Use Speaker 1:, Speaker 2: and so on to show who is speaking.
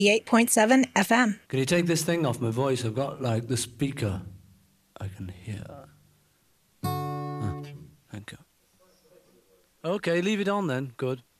Speaker 1: 88.7 FM.
Speaker 2: Can you take this thing off my voice? I've got, like, the speaker I can hear. Thank you. Okay, leave it on then. Good.